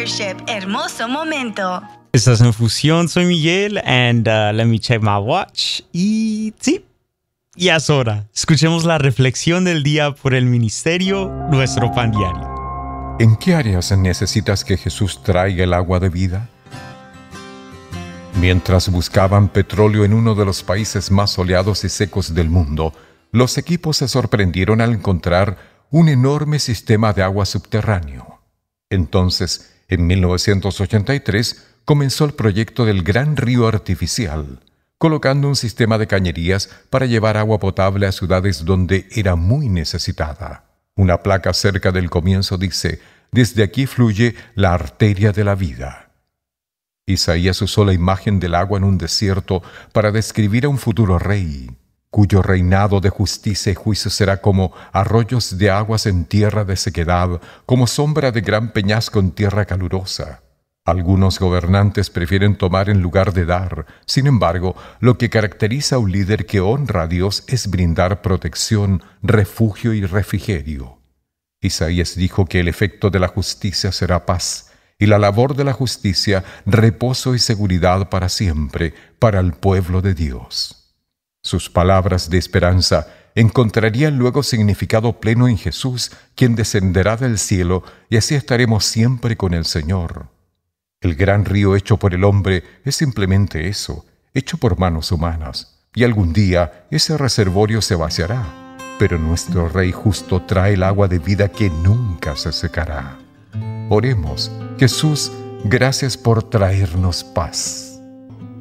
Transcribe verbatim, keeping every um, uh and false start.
Worship, hermoso momento. Estás en Fusión, soy Miguel, and uh, let me check my watch. Y sí, ya es hora. Escuchemos la reflexión del día por el ministerio Nuestro Pan Diario. ¿En qué áreas necesitas que Jesús traiga el agua de vida? Mientras buscaban petróleo en uno de los países más soleados y secos del mundo, los equipos se sorprendieron al encontrar un enorme sistema de agua subterráneo. Entonces, en mil novecientos ochenta y tres, comenzó el proyecto del Gran Río Artificial, colocando un sistema de cañerías para llevar agua potable a ciudades donde era muy necesitada. Una placa cerca del comienzo dice: «Desde aquí fluye la arteria de la vida». Isaías usó la imagen del agua en un desierto para describir a un futuro rey, cuyo reinado de justicia y juicio será como arroyos de aguas en tierra de sequedad, como sombra de gran peñasco en tierra calurosa. Algunos gobernantes prefieren tomar en lugar de dar. Sin embargo, lo que caracteriza a un líder que honra a Dios es brindar protección, refugio y refrigerio. Isaías dijo que el efecto de la justicia será paz, y la labor de la justicia, reposo y seguridad para siempre, para el pueblo de Dios. Sus palabras de esperanza encontrarían luego significado pleno en Jesús, quien descenderá del cielo, y así estaremos siempre con el Señor. El gran río hecho por el hombre es simplemente eso, hecho por manos humanas, y algún día ese reservorio se vaciará, pero nuestro Rey justo trae el agua de vida que nunca se secará. Oremos. Jesús, gracias por traernos paz.